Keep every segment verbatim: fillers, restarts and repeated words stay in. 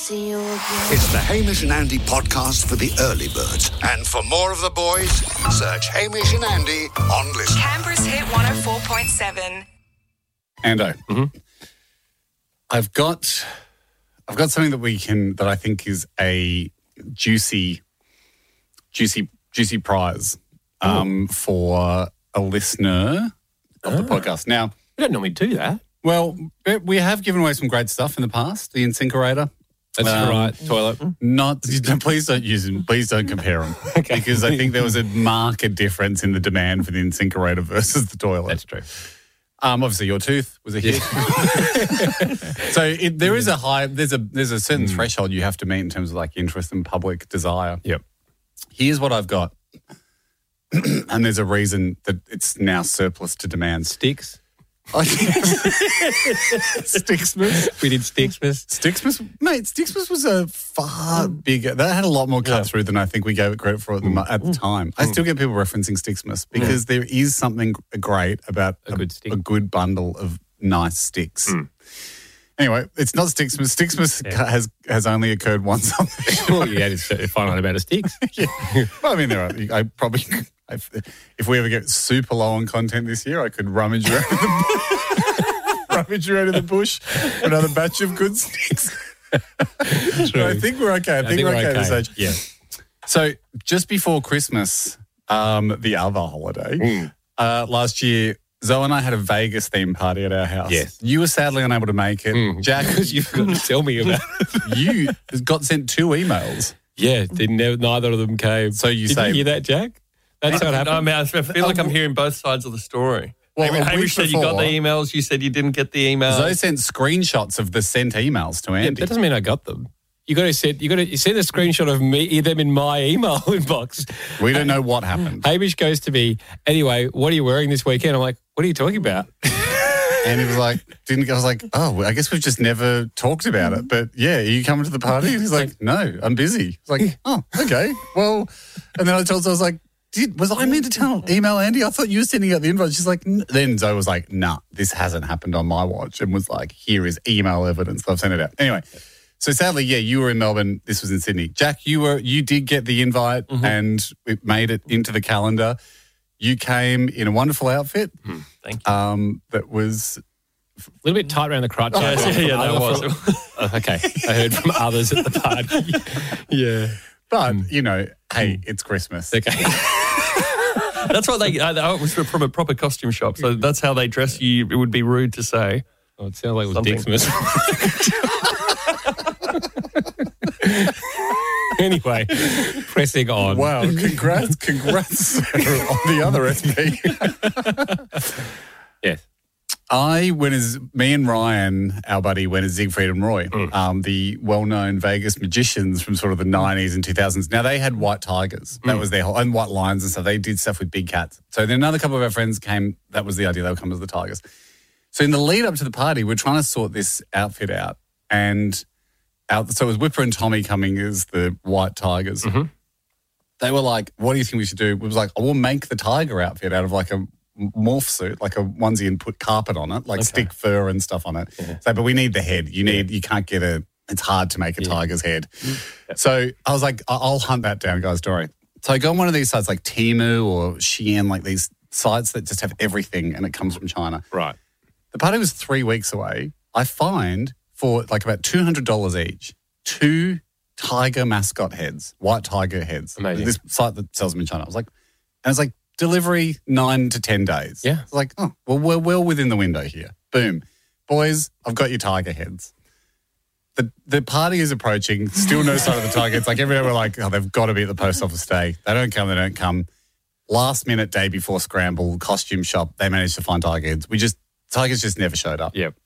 see you again. It's the Hamish and Andy podcast for the early birds. And for more of the boys, search Hamish and Andy on Listen. Canberra's Hit one oh four point seven. Ando, Mm-hmm. I've got, I've got something that we can that I think is a juicy, juicy, juicy prize um, for a listener of Oh. the podcast. Now, We don't normally do that. well, we have given away some great stuff in the past. The InSinkerator. That's Um, right. Toilet. Not, please don't use them. Please don't compare them. Okay. Because I think there was a marked difference in the demand for the InSinkerator versus the toilet. That's true. Um, obviously, your tooth was a hit. So it, there is a high. There's a there's a certain threshold you have to meet in terms of like interest and public desire. Yep. Here's what I've got, and there's a reason that it's now surplus to demand. Sticks. Sticksmas. We did Sticksmas. Sticksmas, mate. Sticksmas was a far bigger. That had a lot more cut Yeah. through than I think we gave it credit for at the, mo- at the time. I still get people referencing Sticksmas because there is something great about A good stick. a good bundle of nice sticks. Anyway, it's not Sticksmas. Sticksmas Yeah. has has only occurred once. On the Well, you had to find out about a sticks. yeah. Well, I mean, there are. I probably, if, if we ever get super low on content this year, I could rummage around the, rummage around in the bush for another batch of good sticks. But I think we're okay. I think, we're okay, at this age. Yeah. So just before Christmas, um, the other holiday, Mm. uh, last year, Zoe and I had a Vegas theme party at our house. Yes. You were sadly unable to make it. Mm. Jack, Because you've got to tell me about it. you got sent two emails. Yeah, they never, neither of them came. So you Did say- you hear that, Jack? That's how it No, I happened. mean, I feel like I'm hearing both sides of the story. Well, Well, a week Hamish said you got before- the emails. You said you didn't get the emails. Zoe sent screenshots of the sent emails to Yeah, Andy. that doesn't mean I got them. You got to send. You got to send a screenshot of me them in my email inbox. We don't know what happened. Hamish goes to me. Anyway, what are you wearing this weekend? I'm like, what are you talking about? And he was like, didn't I was like, oh, I guess we've just never talked about it. But yeah, are you coming to the party? And he's like, no, I'm busy. It's like, oh, okay. Well, and then I told Zoe, I was like, Did, was I meant to tell email Andy? I thought you were sending out the invite. She's like, N-. Then Zoe was like, nah, this hasn't happened on my watch, and was like, here is email evidence. I've sent it out. Anyway, so sadly, yeah, you were in Melbourne. This was in Sydney. Jack, you were you did get the invite, and it made it into the calendar. You came in a wonderful outfit. Thank you. Um, that was A little bit tight around the crotch. yeah, From yeah, that other- was. from- okay, I heard from others at the party. Yeah. But, you know, hey, it's Christmas. Okay. That's what they. Uh, it was from a proper costume shop, so that's how they dress you. It would be rude to say. Oh, it sounds like it was Something. Dicksmas. Anyway, pressing on. Wow, congrats, congrats on the other S P. Yes. I went as, me and Ryan, our buddy, went as Siegfried and Roy, um, the well-known Vegas magicians from sort of the nineties and two thousands. Now, they had white tigers. That was their whole, and white lions and stuff. They did stuff with big cats. So then another couple of our friends came, that was the idea, they would come as the tigers. So in the lead up to the party, we're trying to sort this outfit out. And out, so it was Whipper and Tommy coming as the white tigers. They were like, what do you think we should do? It was like, I will make the tiger outfit out of like a morph suit, like a onesie, and put carpet on it, like stick fur and stuff on it. So, but we need the head. You need, you can't get a, it's hard to make a tiger's head. So I was like, I- I'll hunt that down, guys, don't worry. So I go on one of these sites like Temu or Shein, like these sites that just have everything and it comes from China. Right. The party was three weeks away. I find for like about two hundred dollars each, two tiger mascot heads, white tiger heads. Amazing. This site that sells them in China. I was like, and it's like delivery nine to ten days. Yeah. It's like, oh, well, we're well within the window here. Boom. Boys, I've got your tiger heads. The the party is approaching. Still no sign of the tiger. It's like every day we're like, oh, they've got to be at the post office day. They don't come, they don't come. Last minute, day before scramble, costume shop, they managed to find tiger heads. We just, tigers just never showed up. Yep.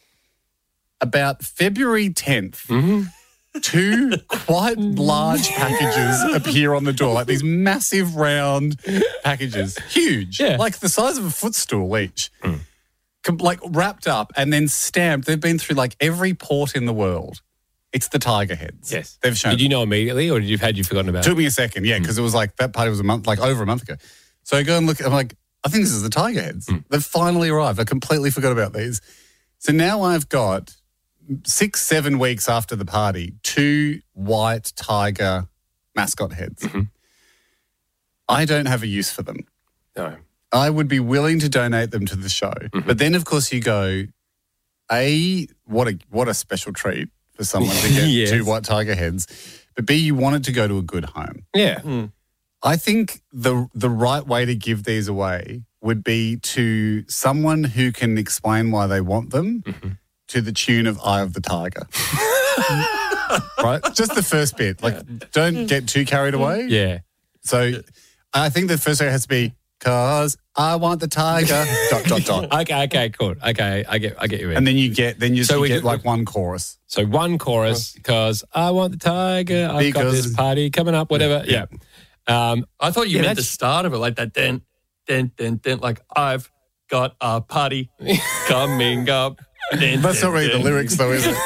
About February tenth, two quite large packages appear on the door, like these massive round packages, huge, Yeah. like the size of a footstool each, Com- like wrapped up and then stamped. They've been through like every port in the world. It's the tiger heads. Yes. They've shown. Did you know immediately, or did you had you forgotten about Took it? me a second, yeah, because it was like that party was a month, like over a month ago. So I go and look. I'm like, I think this is the tiger heads. They've finally arrived. I completely forgot about these. So now I've got six, seven weeks after the party, two white tiger mascot heads. Mm-hmm. I don't have a use for them. No. I would be willing to donate them to the show. Mm-hmm. But then, of course, you go, A, what a what a special treat for someone to get Yes. two white tiger heads. But B, you want it to go to a good home. Yeah. I think the the right way to give these away would be to someone who can explain why they want them Mm-hmm. to the tune of Eye of the Tiger. Right? Just the first bit. Like, don't get too carried away. Yeah. So I think the first bit has to be, cause I want the tiger, dot, dot, dot. Okay, okay, cool. Okay, I get I get you in. And then you get, then you, So you we get could- like one chorus. So one chorus, because I want the tiger, I've got Because- this party coming up, whatever. Yeah. Um, I thought you Yeah, meant the that's- start of it, like that dent, dent, dent, dent, like I've got a party coming up. Dent, That's not dent, really the dent. lyrics though, is it?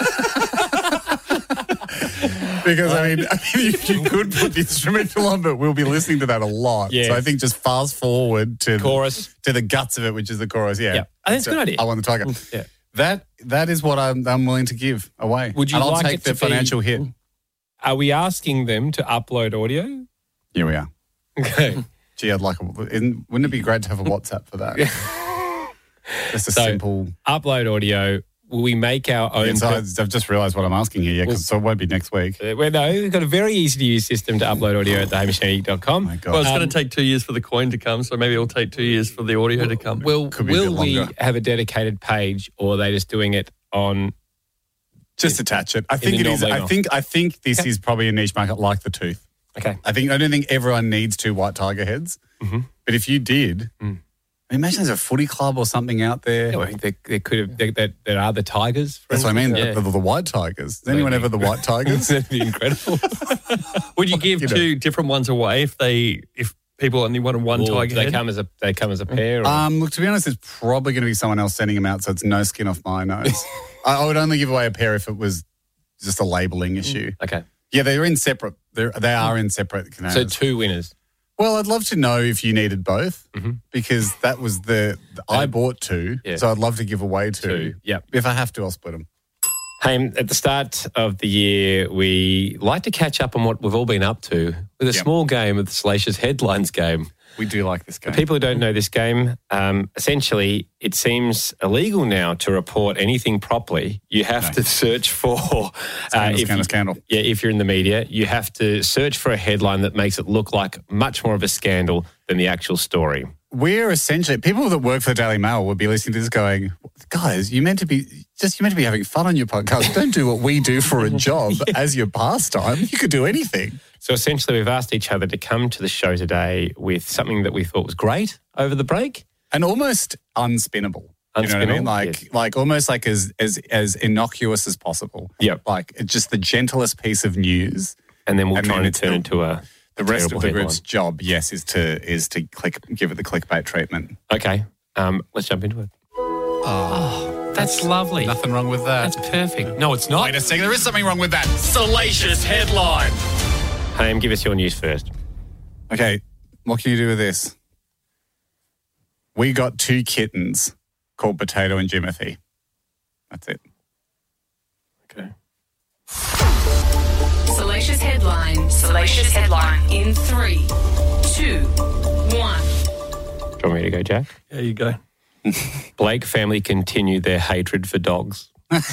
Because, I mean, I mean you, you could put the instrumental on, but we'll be listening to that a lot. Yes. So I think just fast forward to Chorus. to the guts of it, which is the chorus. Yeah, Yeah. I think it's a So, good idea. I want the tiger. yeah. That that is what I'm I'm willing to give away. Would you and I'll like take it the to be- financial hit. Are we asking them to upload audio? Here we are. Okay. Gee, I'd like a. Isn't, wouldn't it be great to have a WhatsApp for that? Just a So- simple. Upload audio. Will we make our own? Yeah, so I- I've just realised what I'm asking here. Yeah, 'cause so it won't be next week. Uh, well, no, we've got a very easy to use system to upload audio at the hamish andy dot com. Oh my God. Well, it's Um, going to take two years for the coin to come, so maybe it'll take two years for the audio to come. Will, Could be a will bit we longer. have a dedicated page, or are they just doing it on? Just attach it. I think the it is. normal I email. think. I think this is probably a niche market like the tooth. Okay. I think. I don't think everyone needs two white tiger heads. Mm-hmm. But if you did, Mm. I mean, imagine there's a footy club or something out there. Yeah, well, I think there, there could have there, there, there are the tigers. for That's what I mean. instance. The, the, the white tigers. Is anyone Maybe. ever the white tigers? That'd be incredible. Would you give You know. two different ones away if they if people only wanted one Or do tiger they head? come as a they come as a pair. Or, Um, look, to be honest, it's probably going to be someone else sending them out, so it's no skin off my nose. I, I would only give away a pair if it was just a labelling issue. okay. Yeah, they're in separate. They're, they are in separate So containers. two winners. Well, I'd love to know if you needed both because that was the, the I bought two, Yeah. so I'd love to give away two. Two. Yep. If I have to, I'll split them. Hey, at the start of the year, we like to catch up on what we've all been up to with a Yep. small game of the Salacious Headlines game. We do like this game. People who don't know this game, um, essentially, it seems illegal now to report anything properly. You have to search for uh, Scandal, if scandal, you- scandal. Yeah, if you're in the media, you have to search for a headline that makes it look like much more of a scandal than the actual story. We're essentially people that work for the Daily Mail would be listening to this, going, "Guys, you meant to be just you meant to be having fun on your podcast. Don't do what we do for a job as your pastime. You could do anything." So essentially, we've asked each other to come to the show today with something that we thought was great over the break. And almost unspinnable. You know what I mean? Unspinnable, Like, yes. like almost like as as as innocuous as possible. Yep. Like it's just the gentlest piece of news. And then we'll And try then and it's turn the- into a The rest terrible of the headline. group's job, yes, is to is to click give it the clickbait treatment. Okay, um, let's jump into it. Oh, that's lovely. Nothing wrong with that. That's perfect. No, it's not. Wait a second, there is something wrong with that. Salacious headline. Haim, give us your news first. Okay, what can you do with this? We got two kittens called Potato and Jimothy. That's it. Okay. Salacious headline. Salacious headline. In three, two, one. Do you want me to go, Jack? There you go. Blake family continued their hatred for dogs.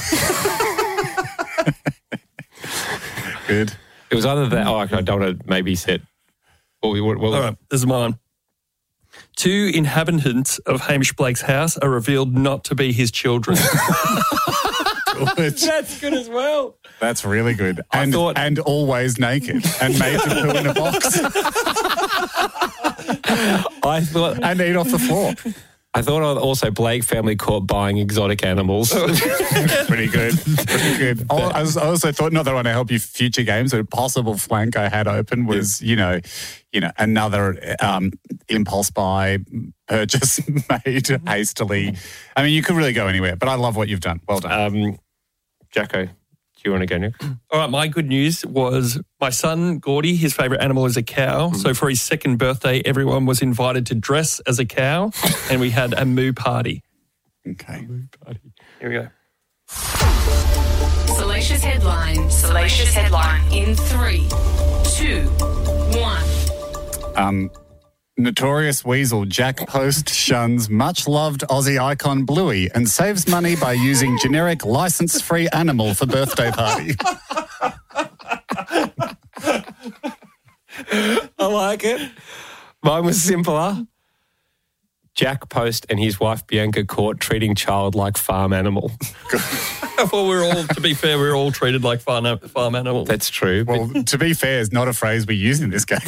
Good. It was either that. Oh, I don't want to maybe set. What, we- what, what, All right, this is mine. Two inhabitants of Hamish Blake's house are revealed not to be his children. Good. That's good as well. That's really good. And, thought- and always naked and made to poo in a box I thought. and eat off the floor. I thought also Blake family caught buying exotic animals. Pretty good. Pretty good. Oh, I was- I also thought, not that I want to help you future games, but a possible flank I had open was, you know, you know, another um, impulse buy purchase made hastily. I mean, you could really go anywhere, but I love what you've done. Well done. um, Jacko, do you want to go next? All right, my good news was my son, Gordy, his favourite animal is a cow. So for his second birthday, everyone was invited to dress as a cow and we had a moo party. Okay. Here we go. Salacious headline. Salacious headline in three, two, one. Um, notorious weasel Jack Post shuns much-loved Aussie icon Bluey and saves money by using generic licence-free animal for birthday party. I like it. Mine was simpler. Jack Post and his wife Bianca caught treating child like farm animal. Well, we're all, to be fair, we're all treated like farm, farm animals. That's true. Well, to be fair, is not a phrase we use in this game.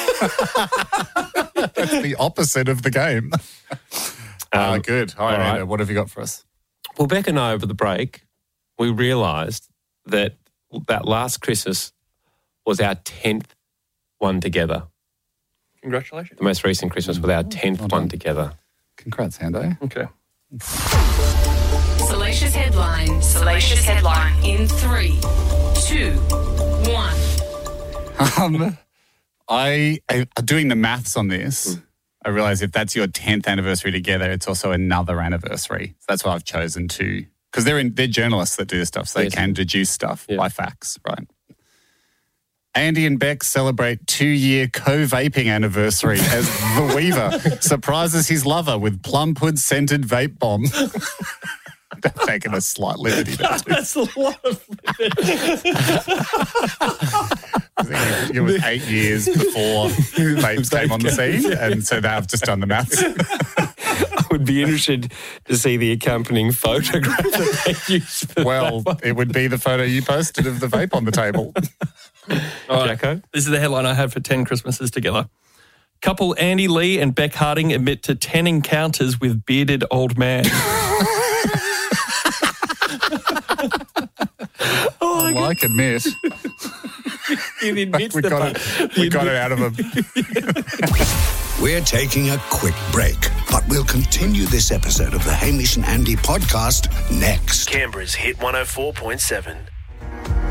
That's the opposite of the game. Ah, Um, good. All right, all right. Ando, what have you got for us? Well, Beck and I, over the break, we realised that that last Christmas was our tenth one together. Congratulations. The most recent Christmas was our tenth well one done. together. Congrats, Ando. Okay. Salacious headline. Salacious headline in three, two, one. Um, I, I doing the maths on this, I realise if that's your tenth anniversary together, it's also another anniversary. So that's why I've chosen to, because they're in, they're journalists that do this stuff, so Yes. they can deduce stuff Yeah. by facts, right? Andy and Beck celebrate two-year co-vaping anniversary as the Weaver surprises his lover with Plumwood-scented vape bomb. They've taken a slight liberty there too. That's a lot of It was eight years before vapes came on the scene, and so they've just done the maths. I would be interested to see the accompanying photograph that they used for Well, that one. it would be the photo you posted of the vape on the table. All right. Jacko? This is the headline I had for ten Christmases together. Couple Andy Lee and Beck Harding admit to ten encounters with bearded old man. Oh, well, I can admit, It admits we the got fun. it. We got it out of him. We're taking a quick break, but we'll continue this episode of the Hamish and Andy podcast next. Canberra's Hit one oh four point seven.